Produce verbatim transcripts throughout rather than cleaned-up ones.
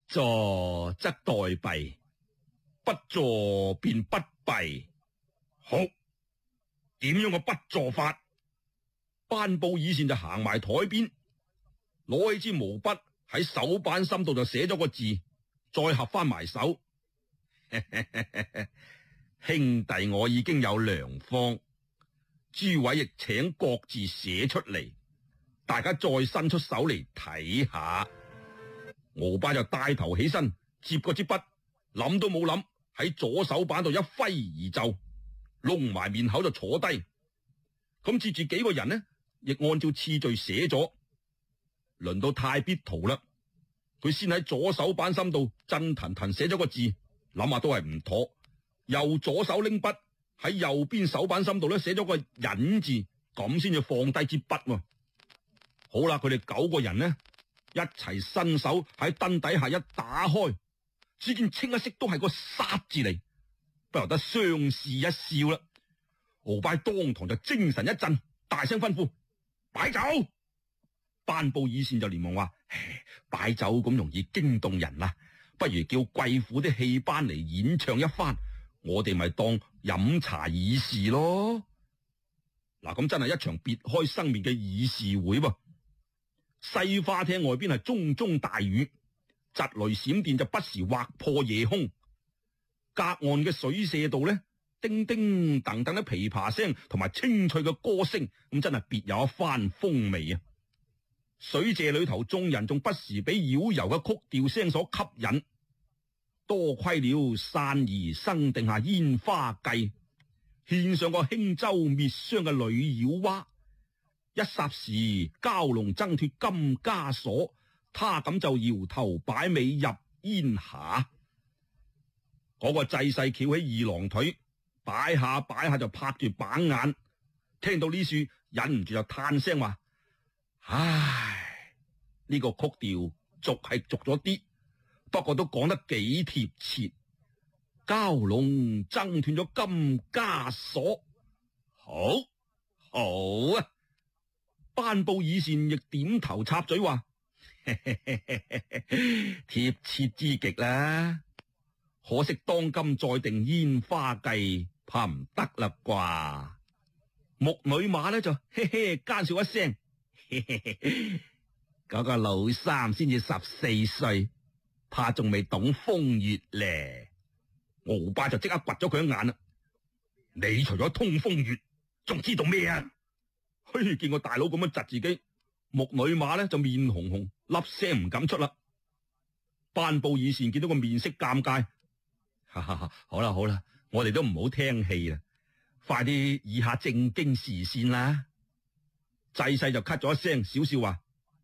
助則代斃，不助便不斃。好，點樣個不助法？班布爾善就行埋台邊，攞起支毛筆喺手板心度就寫咗個字，再合翻埋手。兄弟，我已經有良方，諸位亦請各自寫出嚟，大家再伸出手嚟睇下。敖拜就帶頭起身，接過支筆，諗都冇諗，喺左手板度一揮而就，窿埋面口就坐低。咁接住幾個人呢，亦按照次序寫咗。輪到太必圖啦，佢先喺左手板心度震騰騰寫咗個字，諗下都係唔妥，右左手拎筆喺右邊手板心度咧寫咗個忍字，咁先至放低支筆。好啦，佢哋九個人呢，一齊伸手喺燈底下一打開，只見清一色都係個殺字嚟，不由得相視一笑啦。敖拜當堂就精神一振，大聲吩咐擺酒。班布爾善就連忙話：擺酒咁容易驚動人啦，不如叫貴府啲戲班嚟演唱一番，我哋咪當飲茶議事咯。嗱，咁真係一場別開生面嘅議事會噃。西花廳外邊係樁樁大雨，疾雷閃電就不時劃破夜空。隔岸嘅水社度呢，叮叮噹噹嘅琵琶聲同埋清脆嘅歌聲，咁真係別有一番風味啊！水榭裏頭眾人仲不時俾繞柔嘅曲調聲所吸引，多虧了散兒生定下煙花計，獻上個輕舟滅霜嘅女妖娃。一霎時蛟龍掙脫金枷鎖，他咁就搖頭擺尾入煙霞。嗰、那個濟世翹起二郎腿，擺下擺下就拍住板眼，聽到呢處忍唔住就嘆聲話：唉，呢、這個曲調俗係俗咗啲，不過都講得幾貼切。蛟龍掙斷咗金枷鎖，好，好啊！班布爾善亦點頭插嘴話：貼切之極啦，可惜當今再定煙花計，怕唔得啦啩。木女馬呢就嘿嘿奸笑一聲，嗰個老三先至十四歲，怕仲未懂風月咧。敖拜就即刻掘咗佢一眼啦。你除咗通風月，仲知道咩啊？嘿，見個大佬咁樣窒自己，木女馬呢就面紅紅，粒聲唔敢出啦。班布爾善見到個面色尷尬，哈哈哈，好啦好啦，我哋都唔好聽戲啦，快啲議下正經事先啦。濟世就咳咗一聲，少少話：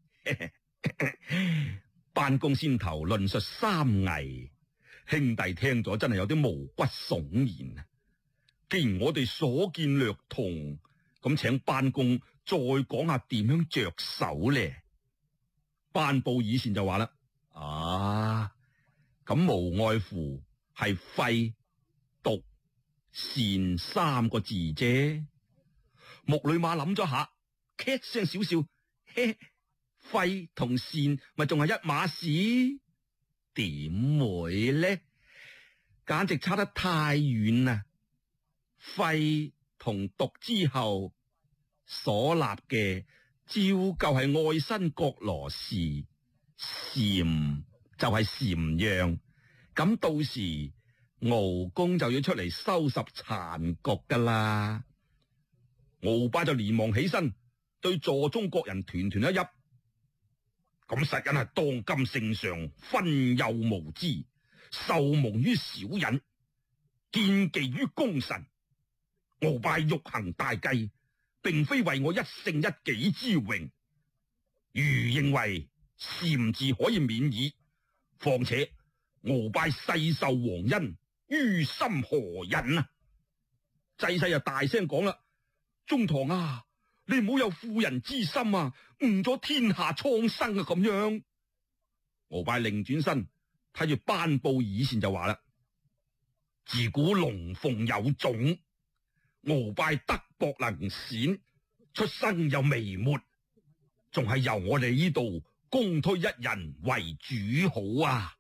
班公先頭論述三危，兄弟聽咗真係有啲毛骨悚然啊！既然我哋所見略同，咁請班公再講下點樣着手咧？班布爾善就話啦：啊，咁無外乎係廢、毒、善三個字啫。木女馬諗咗下，咳聲少少，嘿，廢同善咪仲係一碼事？點會咧？簡直差得太遠啦！廢同毒之後所立嘅，照舊係愛新覺羅氏，禪就係禪樣。咁到時敖公就要出嚟收拾殘局噶啦。敖拜就連忙起身，對座中各人團團一泣。咁實因係當今聖上昏幼無知，受蒙於小人，見忌於功臣。敖拜欲行大計，並非為我一勝一己之榮。如認為禪字可以免矣，況且敖拜世受皇恩，於心何忍啊？濟世就大聲講啦：中堂啊，你唔好有婦人之心啊，誤咗天下蒼生啊！咁樣，敖拜擰轉身睇住班布爾善就話啦：自古龍鳳有種，敖拜德薄能鮮，出身又微末，仲係由我哋呢度公推一人為主好啊！